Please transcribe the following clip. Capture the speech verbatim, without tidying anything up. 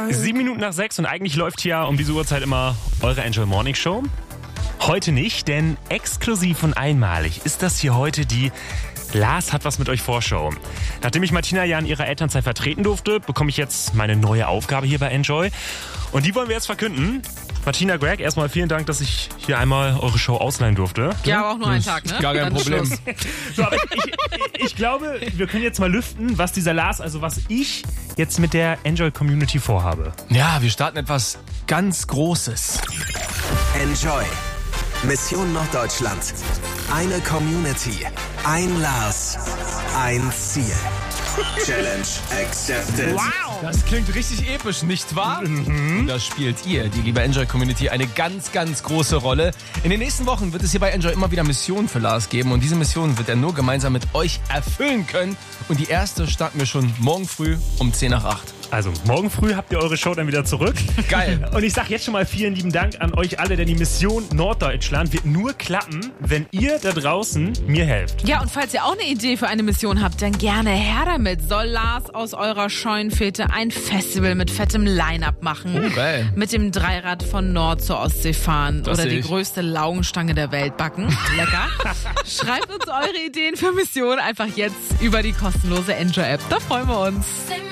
Sieben Minuten nach sechs und eigentlich läuft hier um diese Uhrzeit immer eure Enjoy Morning Show. Heute nicht, denn exklusiv und einmalig ist das hier heute die Lars hat was mit euch Vorschau. Nachdem ich Martina ja in ihrer Elternzeit vertreten durfte, bekomme ich jetzt meine neue Aufgabe hier bei Enjoy. Und die wollen wir jetzt verkünden. Martina, Greg, erstmal vielen Dank, dass ich hier einmal eure Show ausleihen durfte. Ja, aber auch nur einen Tag, ne? Gar kein Dann Problem. Schluss. So, aber ich, ich, ich glaube, wir können jetzt mal lüften, was dieser Lars, also was ich jetzt mit der Enjoy-Community vorhabe. Ja, wir starten etwas ganz Großes. Enjoy. Mission Norddeutschland. Eine Community. Ein Lars. Ein Ziel. Challenge accepted. Das klingt richtig episch, nicht wahr? Mhm. Da spielt ihr, die liebe Enjoy-Community, eine ganz, ganz große Rolle. In den nächsten Wochen wird es hier bei Enjoy immer wieder Missionen für Lars geben. Und diese Mission wird er nur gemeinsam mit euch erfüllen können. Und die erste starten wir schon morgen früh um zehn nach acht. Also, morgen früh habt ihr eure Show dann wieder zurück. Geil. Und ich sag jetzt schon mal vielen lieben Dank an euch alle, denn die Mission Norddeutschland wird nur klappen, wenn ihr da draußen mir helft. Ja, und falls ihr auch eine Idee für eine Mission habt, dann gerne her damit. Soll Lars aus eurer Scheunenfete ein Festival mit fettem Line-Up machen? Oh, geil. Mit dem Dreirad von Nord zur Ostsee fahren Das oder seh die ich. größte Laugenstange der Welt backen? Lecker. Schreibt uns eure Ideen für Missionen einfach jetzt über die kostenlose Enjoy-App. Da freuen wir uns.